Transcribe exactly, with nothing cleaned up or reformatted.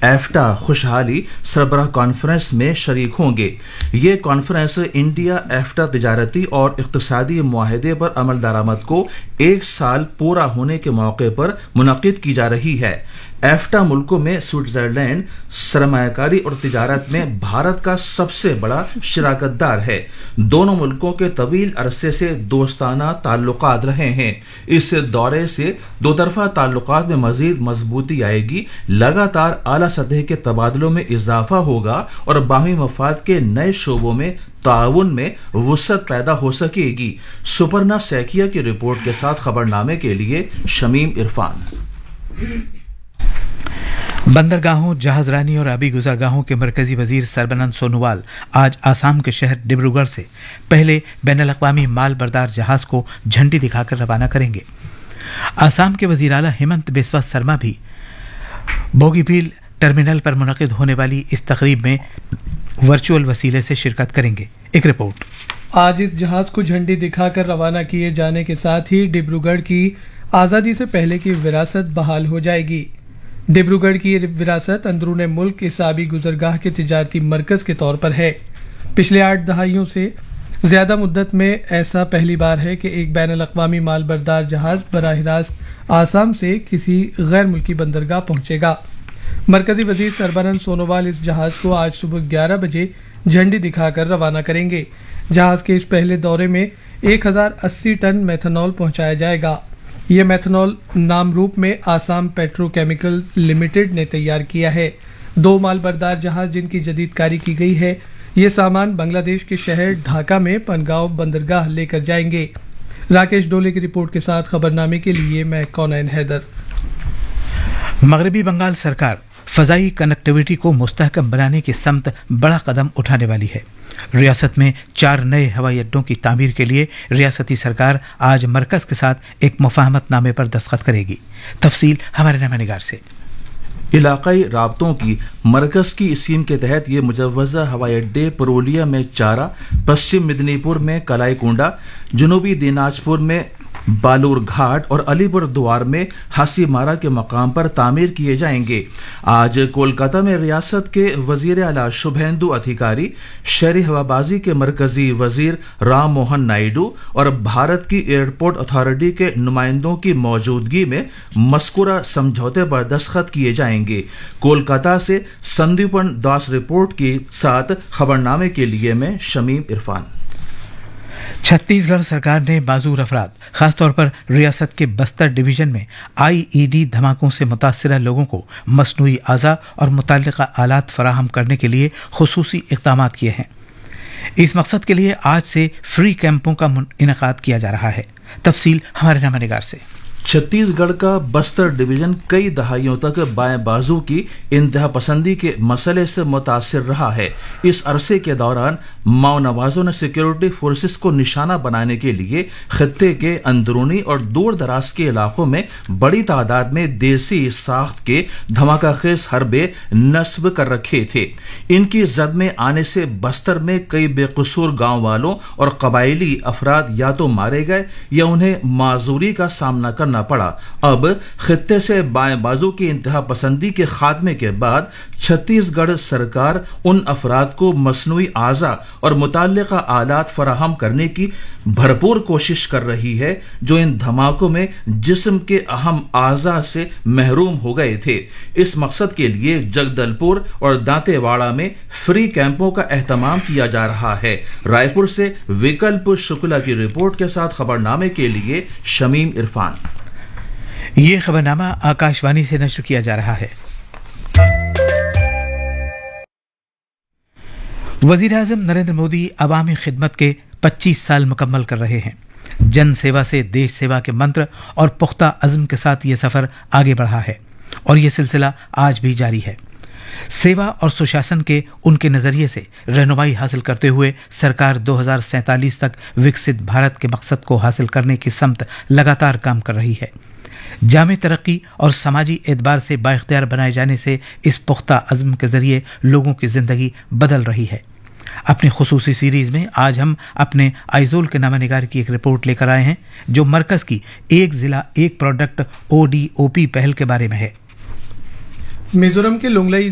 ایفٹا خوشحالی سربراہ کانفرنس میں شریک ہوں گے۔ یہ کانفرنس انڈیا ایفٹا تجارتی اور اقتصادی معاہدے پر عمل درآمد کو ایک سال پورا ہونے کے موقع پر منعقد کی جا رہی ہے۔ ایفٹا ملکوں میں سوئٹزرلینڈ سرمایہ کاری اور تجارت میں بھارت کا سب سے بڑا شراکت دار ہے۔ دونوں ملکوں کے طویل عرصے سے دوستانہ تعلقات رہے ہیں۔ اس دورے سے دو طرفہ تعلقات میں مزید مضبوطی آئے گی، لگاتار اعلیٰ سطح کے تبادلوں میں اضافہ ہوگا اور باہمی مفاد کے نئے شعبوں میں تعاون میں وسعت پیدا ہو سکے گی۔ سپرنا سیکیا کی رپورٹ کے ساتھ خبرنامے کے لیے شمیم عرفان۔ بندرگاہوں، جہاز رانی اور آبی گزرگاہوں کے مرکزی وزیر سربانند سونووال آج آسام کے شہر ڈبروگڑھ سے پہلے بین الاقوامی مال بردار جہاز کو جھنڈی دکھا کر روانہ کریں گے۔ آسام کے وزیر اعلیٰ ہیمنت بسوا سرما بھی بوگیبیل ٹرمینل پر منعقد ہونے والی اس تقریب میں ورچوئل وسیلے سے شرکت کریں گے۔ ایک رپورٹ۔ آج اس جہاز کو جھنڈی دکھا کر روانہ کیے جانے کے ساتھ ہی ڈبروگڑھ کی آزادی سے پہلے کی وراثت بحال ہو جائے گی۔ ڈبروگڑھ کی یہ وراثت اندرون ملک اس آبی گزرگاہ کے تجارتی مرکز کے طور پر ہے۔ پچھلے آٹھ دہائیوں سے زیادہ مدت میں ایسا پہلی بار ہے کہ ایک بین الاقوامی مال بردار جہاز براہ راست آسام سے کسی غیر ملکی بندرگاہ پہنچے گا۔ مرکزی وزیر سربانند سونووال اس جہاز کو آج صبح گیارہ بجے جھنڈی دکھا کر روانہ کریں گے۔ جہاز کے اس پہلے دورے میں ایک ہزار اسی ٹن میتھنول پہنچایا جائے گا۔ یہ میتھنول نام روپ میں آسام پیٹرو کیمیکل لمیٹڈ نے تیار کیا ہے۔ دو مال بردار جہاز جن کی جدید کاری کی گئی ہے، یہ سامان بنگلہ دیش کے شہر ڈھاکہ میں پنگاؤ بندرگاہ لے کر جائیں گے۔ راکیش ڈولے کی رپورٹ کے ساتھ خبرنامے کے لیے میں کونین حیدر۔ مغربی بنگال سرکار فضائی کنیکٹیویٹی کو مستحکم بنانے کی سمت بڑا قدم اٹھانے والی ہے۔ ریاست میں چار نئے ہوائی اڈوں کی تعمیر کے لیے ریاستی سرکار آج مرکز کے ساتھ ایک مفاہمت نامے پر دستخط کرے گی۔ تفصیل ہمارے نامہ نگار سے۔ علاقائی رابطوں کی مرکز کی اسکیم کے تحت یہ مجوزہ ہوائی اڈے پرولیا میں چارہ، پشچم مدنی پور میں کلائی کونڈا، جنوبی دیناج پور میں بالور گھاٹ اور علی پور دوار میں ہاسی مارا کے مقام پر تعمیر کیے جائیں گے۔ آج کولکاتہ میں ریاست کے وزیر اعلیٰ شبھیندو ادھیکاری، شہری ہوابازی کے مرکزی وزیر رام موہن نائیڈو اور بھارت کی ایئرپورٹ اتھارٹی کے نمائندوں کی موجودگی میں مذکورہ سمجھوتے پر دستخط کیے جائیں گے۔ کولکاتہ سے سندیپن داس رپورٹ کے ساتھ خبرنامے کے لیے میں شمیم عرفان۔ چھتیس گڑھ سرکار نے معذور افراد، خاص طور پر ریاست کے بستر ڈویژن میں آئی ای ڈی دھماکوں سے متاثرہ لوگوں کو مصنوعی اعضاء اور متعلقہ آلات فراہم کرنے کے لیے خصوصی اقدامات کیے ہیں۔ اس مقصد کے لیے آج سے فری کیمپوں کا انعقاد کیا جا رہا ہے۔ تفصیل ہمارے نامہ نگار سے۔ چھتیس گڑھ کا بستر ڈویژن کئی دہائیوں تک بائیں بازو کی انتہا پسندی کے مسئلے سے متاثر رہا ہے۔ اس عرصے کے دوران ماؤ نوازوں نے سیکیورٹی فورسز کو نشانہ بنانے کے لیے خطے کے اندرونی اور دور دراز کے علاقوں میں بڑی تعداد میں دیسی ساخت کے دھماکہ خیز حربے نصب کر رکھے تھے۔ ان کی زد میں آنے سے بستر میں کئی بے قصور گاؤں والوں اور قبائلی افراد یا تو مارے گئے یا انہیں معذوری کا سامنا کرنا پڑا۔ اب خطے سے بائیں بازو کی انتہا پسندی کے خاتمے کے بعد چھتیس گڑھ سرکار ان افراد کو مصنوعی اعضاء اور متعلقہ آلات فراہم کرنے کی بھرپور کوشش کر رہی ہے جو ان دھماکوں میں جسم کے اہم اعضاء سے محروم ہو گئے تھے۔ اس مقصد کے لیے جگدل پور اور دانتے واڑہ میں فری کیمپوں کا اہتمام کیا جا رہا ہے۔ رائے پور سے وکلپ شکلا کی رپورٹ کے ساتھ خبرنامے کے لیے شمیم عرفان۔ یہ خبرنامہ آکاشوانی سے نشر کیا جا رہا ہے۔ وزیر اعظم نریندر مودی عوامی خدمت کے پچیس سال مکمل کر رہے ہیں۔ جن سیوا سے دیش سیوا کے منتر اور پختہ عزم کے ساتھ یہ سفر آگے بڑھا ہے اور یہ سلسلہ آج بھی جاری ہے۔ سیوا اور سشاسن کے ان کے نظریے سے رہنمائی حاصل کرتے ہوئے سرکار دو ہزار سینتالیس تک وکست بھارت کے مقصد کو حاصل کرنے کی سمت لگاتار کام کر رہی ہے۔ جامع ترقی اور سماجی اعتبار سے بااختیار بنائے جانے سے اس پختہ عزم کے ذریعے لوگوں کی زندگی بدل رہی ہے۔ اپنی خصوصی سیریز میں آج ہم اپنے آئیزول کے نامہ نگار کی ایک رپورٹ لے کر آئے ہیں جو مرکز کی ایک ضلع ایک پروڈکٹ او ڈی او پی پہل کے بارے میں ہے۔ میزورم کے لونگلئی